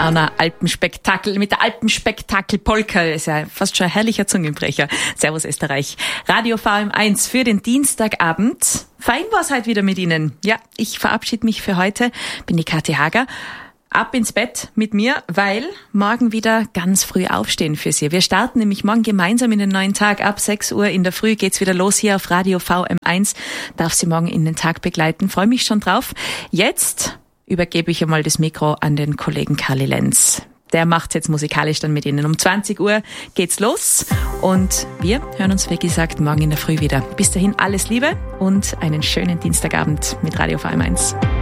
einer Alpenspektakel, mit der Alpenspektakel-Polka. Ist ja fast schon ein herrlicher Zungenbrecher. Servus Österreich. Radio VM1 für den Dienstagabend. Fein war's heute wieder mit Ihnen. Ja, ich verabschiede mich für heute. Bin die Kathi Hager. Ab ins Bett mit mir, weil morgen wieder ganz früh aufstehen für Sie. Wir starten nämlich morgen gemeinsam in den neuen Tag. Ab 6 Uhr in der Früh geht's wieder los hier auf Radio VM1. Darf Sie morgen in den Tag begleiten. Freue mich schon drauf. Jetzt übergebe ich einmal das Mikro an den Kollegen Karli Lenz. Der macht's jetzt musikalisch dann mit Ihnen. Um 20 Uhr geht's los und wir hören uns, wie gesagt, morgen in der Früh wieder. Bis dahin alles Liebe und einen schönen Dienstagabend mit Radio VM1.